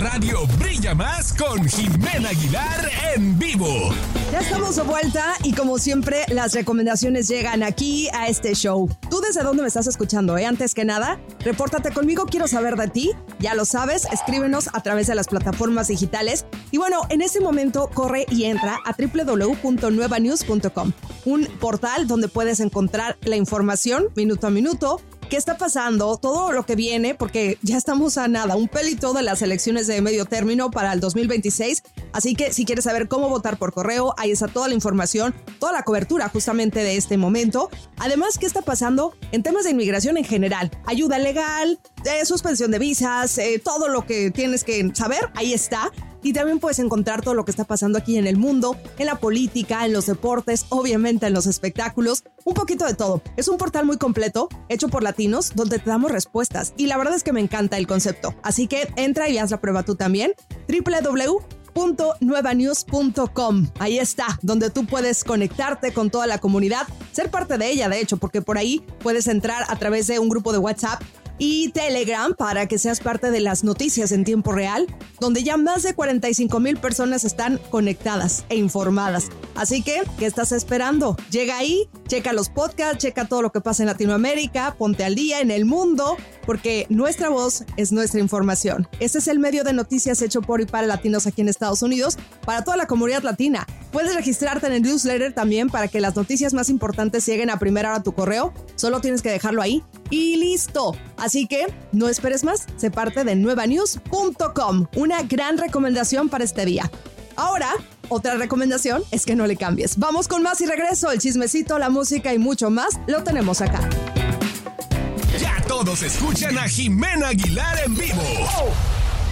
radio brilla más con Jimena Aguilar en vivo. Ya estamos de vuelta y como siempre las recomendaciones llegan aquí a este show. ¿Tú desde dónde me estás escuchando? Antes que nada, repórtate conmigo, quiero saber de ti. Ya lo sabes, escríbenos a través de las plataformas digitales. Y bueno, en este momento corre y entra a www.nuevanews.com, un portal donde puedes encontrar la información minuto a minuto, qué está pasando, todo lo que viene, porque ya estamos a nada, un pelito de las elecciones de medio término para el 2026. Así que si quieres saber cómo votar por correo, ahí está toda la información, toda la cobertura justamente de este momento. Además, qué está pasando en temas de inmigración en general, ayuda legal, suspensión de visas, todo lo que tienes que saber, ahí está. Y también puedes encontrar todo lo que está pasando aquí en el mundo, en la política, en los deportes, obviamente en los espectáculos, un poquito de todo. Es un portal muy completo, hecho por latinos, donde te damos respuestas. Y la verdad es que me encanta el concepto. Así que entra y haz la prueba tú también. www.nuevanews.com. Ahí está, donde tú puedes conectarte con toda la comunidad, ser parte de ella, de hecho, porque por ahí puedes entrar a través de un grupo de WhatsApp y Telegram para que seas parte de las noticias en tiempo real, donde ya más de 45,000 personas están conectadas e informadas. Así que, ¿qué estás esperando? Llega ahí, checa los podcasts, checa todo lo que pasa en Latinoamérica, ponte al día en el mundo, porque nuestra voz es nuestra información. Este es el medio de noticias hecho por y para latinos aquí en Estados Unidos, para toda la comunidad latina. Puedes registrarte en el newsletter también para que las noticias más importantes lleguen a primera hora a tu correo. Solo tienes que dejarlo ahí y listo. Así que no esperes más, sé parte de nuevanews.com. Una gran recomendación para este día. Ahora, otra recomendación es que no le cambies. Vamos con más y regreso. El chismecito, la música y mucho más lo tenemos acá. Ya todos escuchan a Jimena Aguilar en vivo.